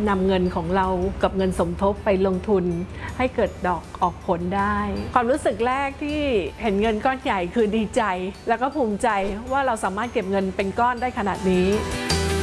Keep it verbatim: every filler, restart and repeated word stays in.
นำเงินของเรากับเงินสมทบไปลงทุนให้เกิดดอกออกผลได้ความรู้สึกแรกที่เห็นเงินก้อนใหญ่คือดีใจแล้วก็ภูมิใจว่าเราสามารถเก็บเงินเป็นก้อนได้ขนาดนี้